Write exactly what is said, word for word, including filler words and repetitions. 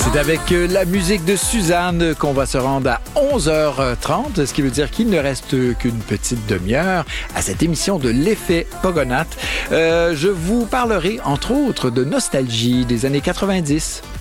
C'est avec la musique de Suzanne qu'on va se rendre à onze heures trente, ce qui veut dire qu'il ne reste qu'une petite demi-heure à cette émission de l'effet Pogonates. Euh, je vous parlerai, entre autres, de nostalgie des années quatre-vingt-dix.